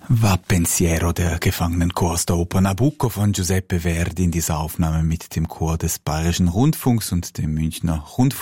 Va Pensiero, der Gefangenenchor aus der Oper Nabucco von Giuseppe Verdi in dieser Aufnahme mit dem Chor des Bayerischen Rundfunks und dem Münchner Rundfunk.